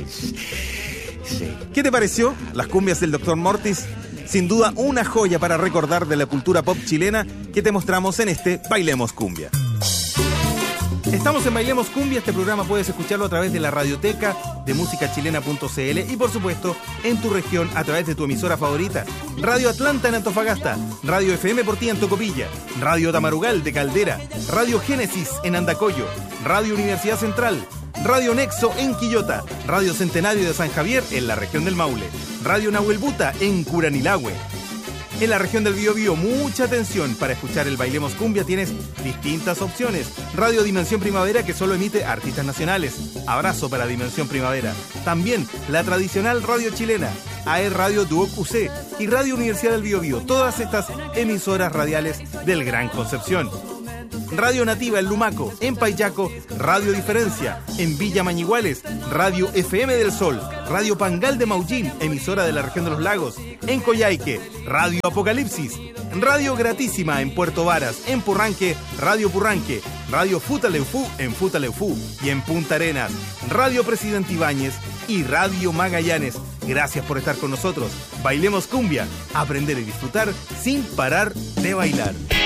Sí. ¿Qué te pareció? Las cumbias del Dr. Mortis. Sin duda una joya para recordar de la cultura pop chilena que te mostramos en este Bailemos Cumbia. Estamos en Bailemos Cumbia. Este programa puedes escucharlo a través de la radioteca de musicachilena.cl y por supuesto en tu región a través de tu emisora favorita. Radio Atlanta en Antofagasta, Radio FM Portí en Tocopilla, Radio Tamarugal de Caldera, Radio Génesis en Andacollo, Radio Universidad Central, Radio Nexo en Quillota, Radio Centenario de San Javier en la región del Maule, Radio Nahuelbuta en Curanilahue. En la región del Biobío, mucha atención, para escuchar el Bailemos Cumbia tienes distintas opciones. Radio Dimensión Primavera, que solo emite artistas nacionales. Abrazo para Dimensión Primavera. También la tradicional radio chilena, AE Radio Duoc UC y Radio Universidad del Biobío. Todas estas emisoras radiales del Gran Concepción. Radio Nativa en Lumaco, en Payaco, Radio Diferencia, en Villa Mañiguales, Radio FM del Sol, Radio Pangal de Maullín, emisora de la región de los lagos, en Coyhaique, Radio Apocalipsis, Radio Gratísima en Puerto Varas, en Purranque, Radio Purranque, Radio Futaleufú en Futaleufú y en Punta Arenas, Radio Presidente Ibáñez y Radio Magallanes. Gracias por estar con nosotros. Bailemos Cumbia, aprender y disfrutar sin parar de bailar.